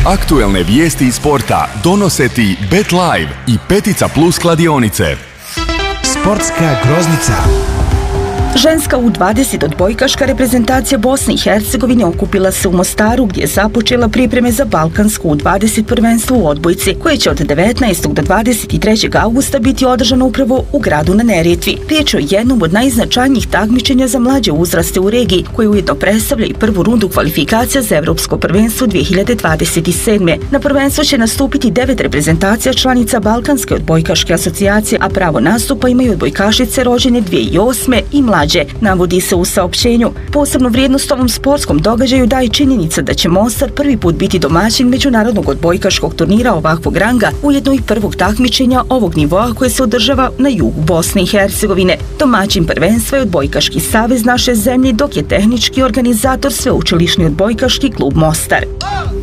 Aktuelne vijesti iz sporta donose ti Bet Live i Petica Plus kladionice. Sportska groznica. Ženska U20 odbojkaška reprezentacija Bosne i Hercegovine okupila se u Mostaru gdje je započela pripreme za Balkansko U20 prvenstvo u odbojci koje će od 19. do 23. augusta biti održano upravo u gradu na Neretvi. Riječ je o jednom od najznačajnijih takmičenja za mlađe uzraste u regiji koje ujedno predstavlja i prvu rundu kvalifikacija za Evropsko prvenstvo 2027. Na prvenstvo će nastupiti 9 reprezentacija članica Balkanske odbojkaške asocijacije, a pravo nastupa imaju odbojkašice rođene 2008. i mlađe. Navodi se u saopćenju. Posebnu vrijednost ovom sportskom događaju daje činjenica da će Mostar prvi put biti domaćin međunarodnog odbojkaškog turnira ovakvog ranga, ujedno i prvog takmičenja ovog nivoa koje se održava na jugu Bosne i Hercegovine. Domaćin prvenstva je Odbojkaški savez naše zemlje, dok je tehnički organizator Sveučilišni odbojkaški klub Mostar.